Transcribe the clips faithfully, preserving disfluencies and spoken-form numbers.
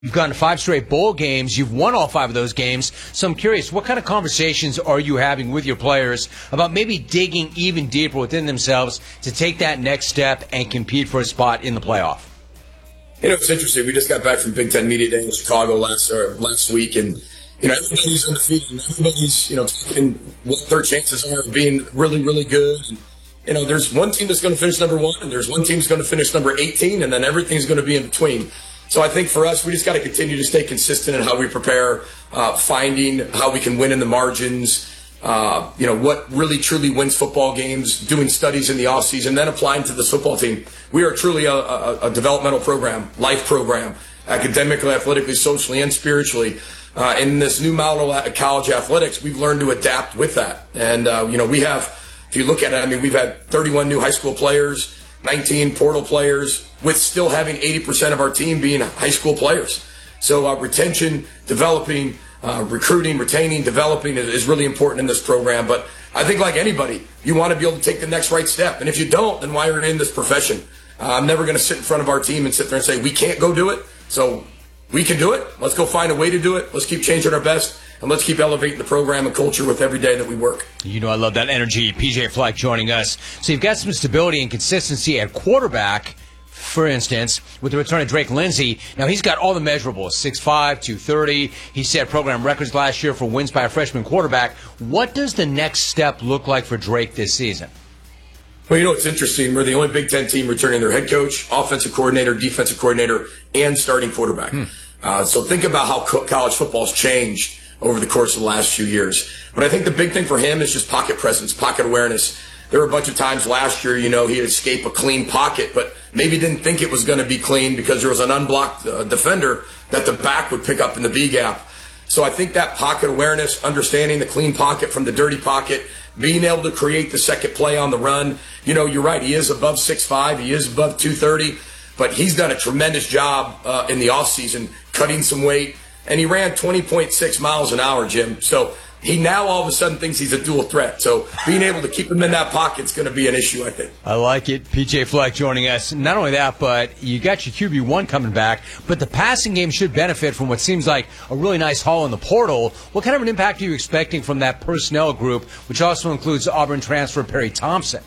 You've gone to five straight bowl games. You've won all five of those games. So I'm curious, what kind of conversations are you having with your players about maybe digging even deeper within themselves to take that next step and compete for a spot in the playoff? You know, it's interesting. We just got back from Big Ten Media Day in Chicago last or last week, and you know, everybody's undefeated, and everybody's you know talking what their chances are of being really, really good. And, you know, there's one team that's going to finish number one, and there's one team that's going to finish number eighteen, and then everything's going to be in between. So I think for us, we just got to continue to stay consistent in how we prepare, uh, finding how we can win in the margins, uh, you know, what really truly wins football games, doing studies in the offseason, then applying to this football team. We are truly a, a, a developmental program, life program, academically, athletically, socially, and spiritually. Uh, in this new model at college athletics, we've learned to adapt with that. And, uh, you know, we have, if you look at it, I mean, we've had thirty-one new high school players, nineteen portal players, with still having eighty percent of our team being high school players. So uh, retention, developing, uh, recruiting, retaining, developing is, is really important in this program. But I think like anybody, you want to be able to take the next right step. And if you don't, then why are you in this profession? Uh, I'm never going to sit in front of our team and sit there and say, we can't go do it. So we can do it. Let's go find a way to do it. Let's keep changing our best. And let's keep elevating the program and culture with every day that we work. You know I love that energy. P J Fleck joining us. So you've got some stability and consistency at quarterback, for instance, with the return of Drake Lindsey. Now, he's got all the measurables, six five, two thirty. He set program records last year for wins by a freshman quarterback. What does the next step look like for Drake this season? Well, you know, it's interesting. We're the only Big Ten team returning their head coach, offensive coordinator, defensive coordinator, and starting quarterback. Hmm. Uh, so think about how co- college football's changed over the course of the last few years. But I think the big thing for him is just pocket presence, pocket awareness. There were a bunch of times last year, you know, he'd escape a clean pocket, but maybe didn't think it was going to be clean because there was an unblocked uh, defender that the back would pick up in the B gap. So I think that pocket awareness, understanding the clean pocket from the dirty pocket, being able to create the second play on the run. You know, you're right. He is above six five. He is above two thirty, but he's done a tremendous job uh, in the offseason cutting some weight. And he ran twenty point six miles an hour, Jim. So he now all of a sudden thinks he's a dual threat. So being able to keep him in that pocket is going to be an issue, I think. I like it. P J Fleck joining us. Not only that, but you got your Q B one coming back, but the passing game should benefit from what seems like a really nice haul in the portal. What kind of an impact are you expecting from that personnel group, which also includes Auburn transfer Perry Thompson?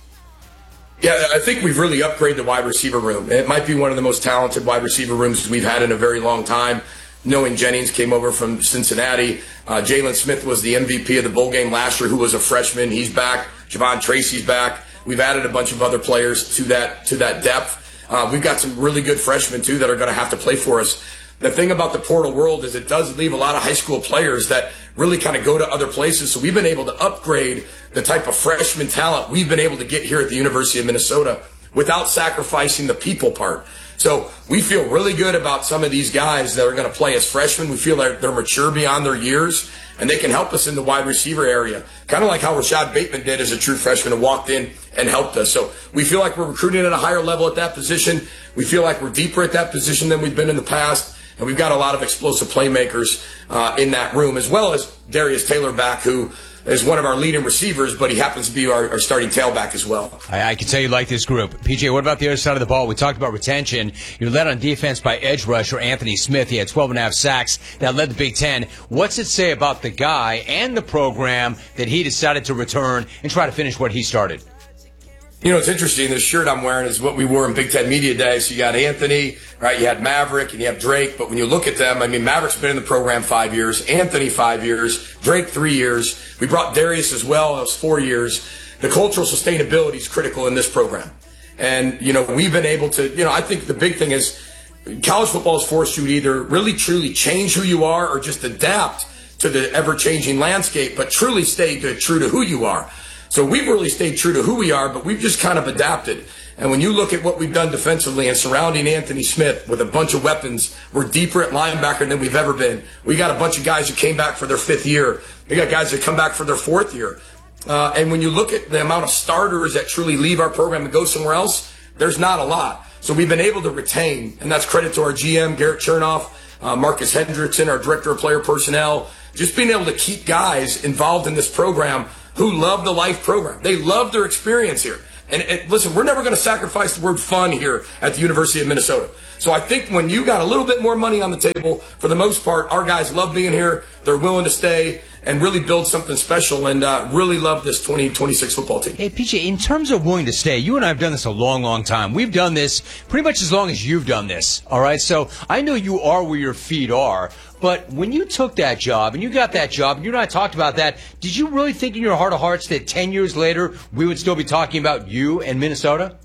Yeah, I think we've really upgraded the wide receiver room. It might be one of the most talented wide receiver rooms we've had in a very long time. Knowing Jennings came over from Cincinnati. Uh, Jalen Smith was the M V P of the bowl game last year, who was a freshman. He's back. Javon Tracy's back. We've added a bunch of other players to that to that depth. Uh, we've got some really good freshmen, too, that are going to have to play for us. The thing about the portal world is it does leave a lot of high school players that really kind of go to other places. So we've been able to upgrade the type of freshman talent we've been able to get here at the University of Minnesota without sacrificing the people part. So we feel really good about some of these guys that are going to play as freshmen. We feel like they're mature beyond their years, and they can help us in the wide receiver area, kind of like how Rashad Bateman did as a true freshman and walked in and helped us. So we feel like we're recruiting at a higher level at that position. We feel like we're deeper at that position than we've been in the past, and we've got a lot of explosive playmakers uh, in that room, as well as Darius Taylor back, who is one of our leading receivers, but he happens to be our, our starting tailback as well. I, I can tell you like this group. P J, what about the other side of the ball? We talked about retention. You're led on defense by edge rusher Anthony Smith. He had twelve and a half sacks. That led the Big Ten. What's it say about the guy and the program that he decided to return and try to finish what he started? You know, it's interesting. This shirt I'm wearing is what we wore in Big Ten Media Day. So you got Anthony, right? You had Maverick and you have Drake. But when you look at them, I mean, Maverick's been in the program five years, Anthony five years, Drake three years. We brought Darius as well. That was four years. The cultural sustainability is critical in this program. And, you know, we've been able to, you know, I think the big thing is college football has forced you to either really truly change who you are or just adapt to the ever-changing landscape, but truly stay to, true to who you are. So we've really stayed true to who we are, but we've just kind of adapted. And when you look at what we've done defensively and surrounding Anthony Smith with a bunch of weapons, we're deeper at linebacker than we've ever been. We got a bunch of guys who came back for their fifth year. We got guys that come back for their fourth year. Uh, and when you look at the amount of starters that truly leave our program and go somewhere else, there's not a lot. So we've been able to retain, and that's credit to our G M, Garrett Chernoff, uh, Marcus Hendrickson, our director of player personnel, just being able to keep guys involved in this program who love the life program. They love their experience here. And, and listen, we're never going to sacrifice the word fun here at the University of Minnesota. So I think when you got a little bit more money on the table, for the most part, our guys love being here. They're willing to stay and really build something special, and uh, really love this twenty twenty-six football team. Hey, P J, in terms of willing to stay, you and I have done this a long, long time. We've done this pretty much as long as you've done this, all right? So I know you are where your feet are, but when you took that job and you got that job, and you and I talked about that, did you really think in your heart of hearts that ten years later we would still be talking about you and Minnesota?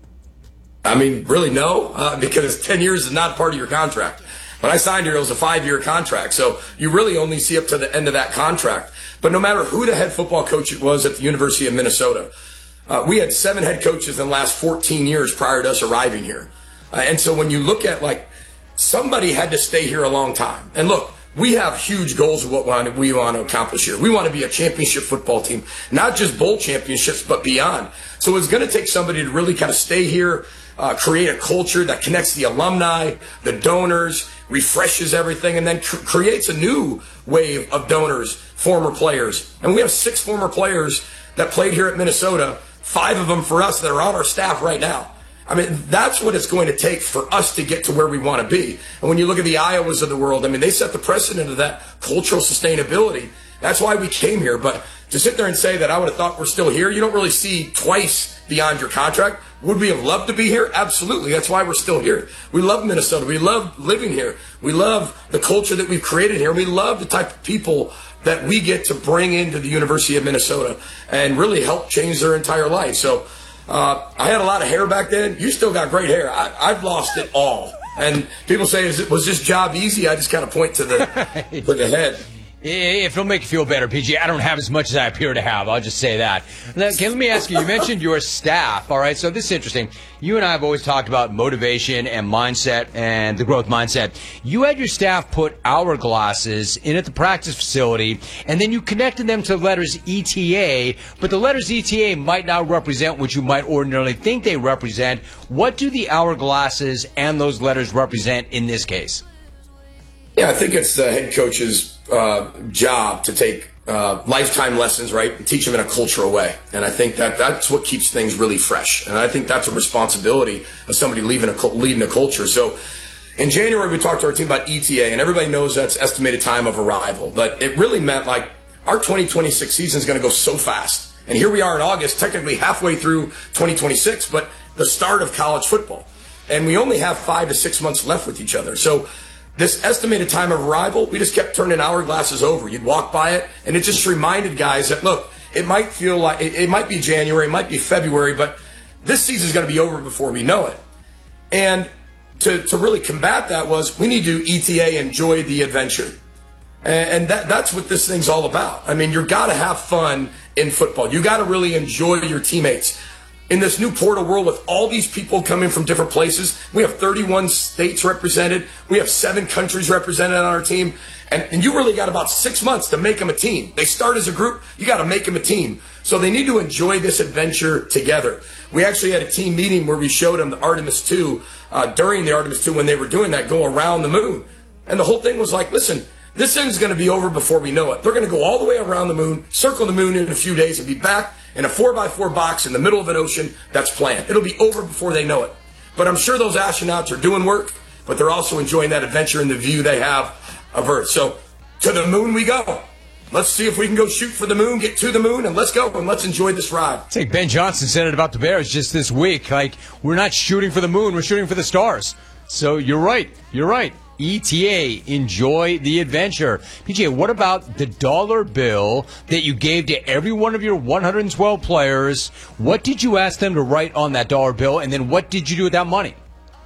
I mean, really, no, uh, because ten years is not part of your contract. When I signed here, it was a five-year contract, so you really only see up to the end of that contract. But no matter who the head football coach it was at the University of Minnesota, uh, we had seven head coaches in the last fourteen years prior to us arriving here. Uh, and so when you look at, like, somebody had to stay here a long time. And look, we have huge goals of what we want to accomplish here. We want to be a championship football team, not just bowl championships, but beyond. So it's going to take somebody to really kind of stay here, uh, create a culture that connects the alumni, the donors, refreshes everything, and then cr- creates a new wave of donors, former players. And we have six former players that played here at Minnesota, five of them for us that are on our staff right now. I mean, that's what it's going to take for us to get to where we want to be. And when you look at the Iowas of the world, I mean, they set the precedent of that cultural sustainability. That's why we came here. But to sit there and say that I would have thought we're still here, you don't really see twice beyond your contract. Would we have loved to be here? Absolutely. That's why we're still here. We love Minnesota. We love living here. We love the culture that we've created here. We love the type of people that we get to bring into the University of Minnesota and really help change their entire life. So uh, I had a lot of hair back then. You still got great hair. I, I've lost it all. And people say, Is it, was this job easy? I just kind of point to the, to the head. If it'll make you feel better, P J, I don't have as much as I appear to have. I'll just say that. Now, okay, let me ask you, you mentioned your staff, all right? So this is interesting. You and I have always talked about motivation and mindset and the growth mindset. You had your staff put hourglasses in at the practice facility, and then you connected them to the letters E T A, but the letters E T A might not represent what you might ordinarily think they represent. What do the hourglasses and those letters represent in this case? Yeah, I think it's the head coach's uh, job to take uh, lifetime lessons, right, and teach them in a cultural way. And I think that that's what keeps things really fresh. And I think that's a responsibility of somebody leaving a, leading a culture. So in January, we talked to our team about E T A, and everybody knows that's estimated time of arrival. But it really meant, like, our twenty twenty-six season is going to go so fast. And here we are in August, technically halfway through twenty twenty-six, but the start of college football. And we only have five to six months left with each other. So this estimated time of arrival, we just kept turning hourglasses over. You'd walk by it, and it just reminded guys that, look, it might feel like, it, it might be January, it might be February, but this season's going to be over before we know it. And to, to really combat that was, we need to E T A, enjoy the adventure. And, and that, that's what this thing's all about. I mean, you've got to have fun in football. You got to really enjoy your teammates. In this new portal world with all these people coming from different places, we have thirty-one states represented. We have seven countries represented on our team. And, and you really got about six months to make them a team. They start as a group. You got to make them a team. So they need to enjoy this adventure together. We actually had a team meeting where we showed them the Artemis two, uh, during the Artemis two when they were doing that, go around the moon. And the whole thing was like, listen, this thing's going to be over before we know it. They're going to go all the way around the moon, circle the moon in a few days, and be back in a four by four box in the middle of an ocean that's planned. It'll be over before they know it. But I'm sure those astronauts are doing work, but they're also enjoying that adventure and the view they have of Earth. So to the moon we go. Let's see if we can go shoot for the moon, get to the moon, and let's go, and let's enjoy this ride. It's like Ben Johnson said it about the Bears just this week. Like, we're not shooting for the moon, we're shooting for the stars. So you're right. You're right. E T A, enjoy the adventure. P J, what about the dollar bill that you gave to every one of your one hundred twelve players? What did you ask them to write on that dollar bill, and then what did you do with that money?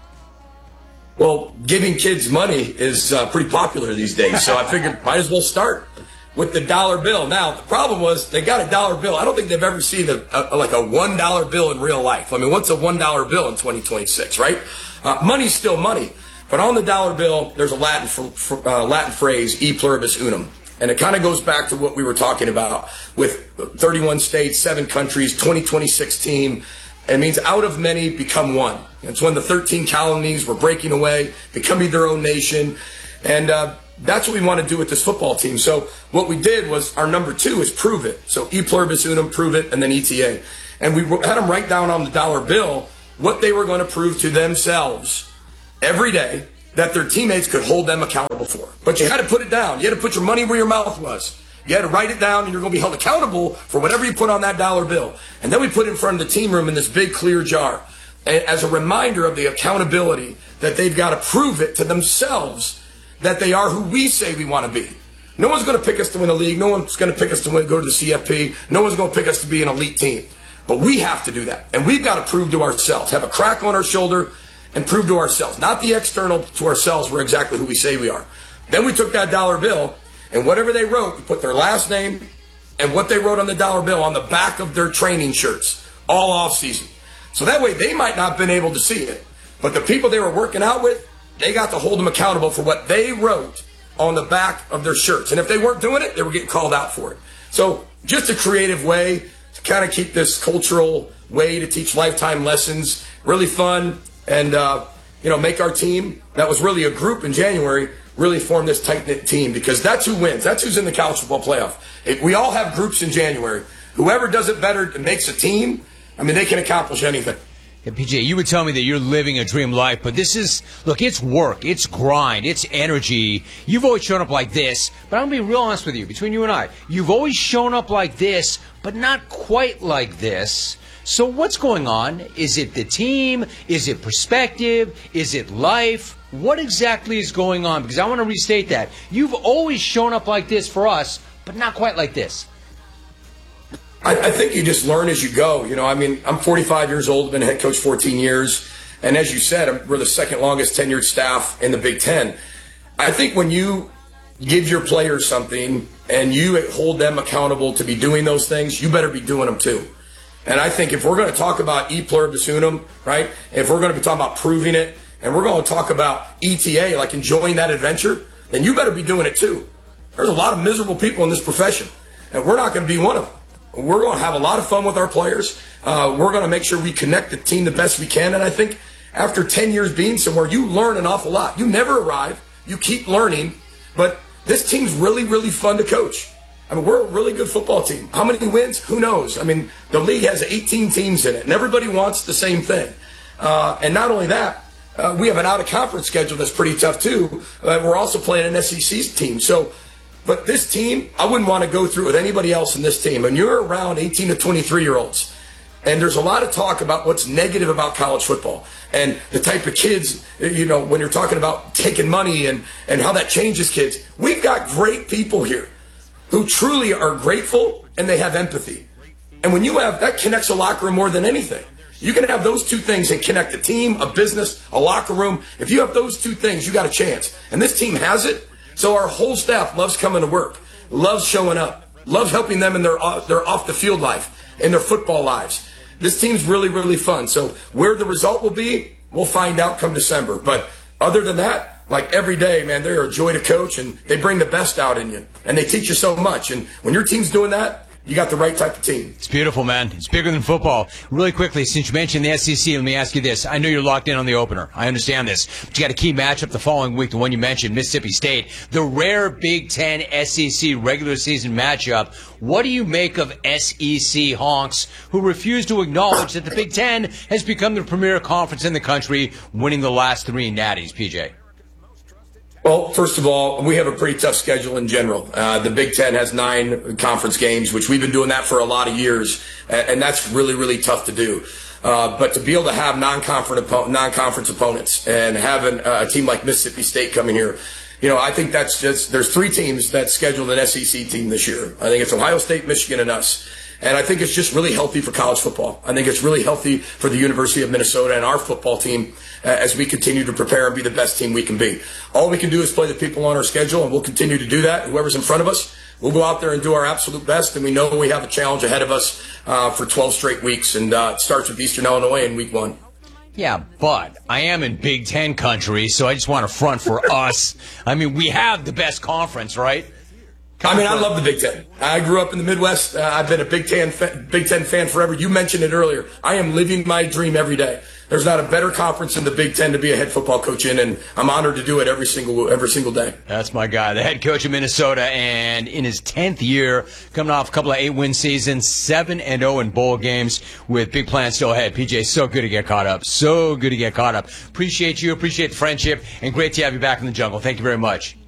Well, giving kids money is uh, pretty popular these days, so I figured might as well start with the dollar bill. Now, the problem was they got a dollar bill. I don't think they've ever seen a, a, like a one dollar bill in real life. I mean, what's a one dollar bill in twenty twenty-six, right? Uh, money's still money. But on the dollar bill, there's a Latin fr- uh, Latin phrase, e pluribus unum. And it kind of goes back to what we were talking about with thirty-one states, seven countries, twenty twenty-six team. It means out of many become one. It's when the thirteen colonies were breaking away, becoming their own nation. And uh, that's what we want to do with this football team. So what we did was our number two is prove it. So e pluribus unum, prove it, and then E T A. and we had them write down on the dollar bill what they were going to prove to themselves every day that their teammates could hold them accountable for. But you had to put it down. You had to put your money where your mouth was. You had to write it down, and you're going to be held accountable for whatever you put on that dollar bill. And then we put it in front of the team room in this big clear jar as a reminder of the accountability that they've got to prove it to themselves that they are who we say we want to be. No one's going to pick us to win the league. No one's going to pick us to win, go to the C F P. No one's going to pick us to be an elite team. But we have to do that. And we've got to prove to ourselves, have a crack on our shoulder, and prove to ourselves, not the external, to ourselves, we're exactly who we say we are. Then we took that dollar bill, and whatever they wrote, we put their last name and what they wrote on the dollar bill on the back of their training shirts all off season. So that way they might not have been able to see it, but the people they were working out with, they got to hold them accountable for what they wrote on the back of their shirts. And if they weren't doing it, they were getting called out for it. So just a creative way to kind of keep this cultural way to teach lifetime lessons really fun and, uh, you know, make our team, that was really a group in January, really form this tight-knit team, because that's who wins. That's who's in the college football playoff. If we all have groups in January. Whoever does it better and makes a team, I mean, they can accomplish anything. Yeah, P J, you would tell me that you're living a dream life, but this is, look, it's work, it's grind, it's energy. You've always shown up like this, but I'm going to be real honest with you, between you and I. You've always shown up like this, but not quite like this. So what's going on? Is it the team? Is it perspective? Is it life? What exactly is going on? Because I want to restate that. You've always shown up like this for us, but not quite like this. I, I think you just learn as you go. You know, I mean, I'm forty-five years old, been a head coach fourteen years. And as you said, I'm, we're the second longest tenured staff in the Big Ten. I think when you give your players something and you hold them accountable to be doing those things, you better be doing them too. And I think if we're going to talk about e pluribus unum, right, if we're going to be talking about proving it, and we're going to talk about E T A, like enjoying that adventure, then you better be doing it too. There's a lot of miserable people in this profession, and we're not going to be one of them. We're going to have a lot of fun with our players. Uh, we're going to make sure we connect the team the best we can. And I think after ten years being somewhere, you learn an awful lot. You never arrive. You keep learning. But this team's really, really fun to coach. I mean, we're a really good football team. How many wins? Who knows? I mean, the league has eighteen teams in it, and everybody wants the same thing. Uh, and not only that, uh, we have an out-of-conference schedule that's pretty tough, too. Uh, we're also playing an S E C team. So, but this team, I wouldn't want to go through with anybody else in this team. And you're around eighteen to twenty-three-year-olds, and there's a lot of talk about what's negative about college football and the type of kids, you know, when you're talking about taking money and, and how that changes kids. We've got great people here who truly are grateful and they have empathy. And when you have, that connects a locker room more than anything. You can have those two things and connect a team, a business, a locker room. If you have those two things, you got a chance. And this team has it. So our whole staff loves coming to work, loves showing up, loves helping them in their, uh, their off the field life, in their football lives. This team's really, really fun. So where the result will be, we'll find out come December. But other than that, like every day, man, they're a joy to coach, and they bring the best out in you, and they teach you so much. And when your team's doing that, you got the right type of team. It's beautiful, man. It's bigger than football. Really quickly, since you mentioned the S E C, let me ask you this. I know you're locked in on the opener. I understand this. But you got a key matchup the following week, the one you mentioned, Mississippi State. The rare Big Ten S E C regular season matchup. What do you make of S E C honks who refuse to acknowledge that the Big Ten has become the premier conference in the country, winning the last three natties, P J? Well, first of all, we have a pretty tough schedule in general. Uh, the Big Ten has nine conference games, which we've been doing that for a lot of years, and, and that's really, really tough to do. Uh, but to be able to have non-conference, oppo- non-conference opponents and having uh, a team like Mississippi State coming here, you know, I think that's just, there's three teams that scheduled an S E C team this year. I think it's Ohio State, Michigan, and us. And I think it's just really healthy for college football. I think it's really healthy for the University of Minnesota and our football team uh, as we continue to prepare and be the best team we can be. All we can do is play the people on our schedule, and we'll continue to do that. Whoever's in front of us, we'll go out there and do our absolute best, and we know we have a challenge ahead of us uh, for twelve straight weeks, and uh, it starts with Eastern Illinois in week one. Yeah, but I am in Big Ten country, so I just want to front for us. I mean, we have the best conference, right? I mean, I love the Big Ten. I grew up in the Midwest. Uh, I've been a Big Ten fa- Big Ten fan forever. You mentioned it earlier. I am living my dream every day. there's not a better conference in the Big Ten to be a head football coach in, and I'm honored to do it every single every single day. That's my guy, the head coach of Minnesota, and in his tenth year, coming off a couple of eight-win seasons, seven and oh in bowl games with big plans still ahead. P J, so good to get caught up. So good to get caught up. Appreciate you, appreciate the friendship, and great to have you back in the jungle. Thank you very much.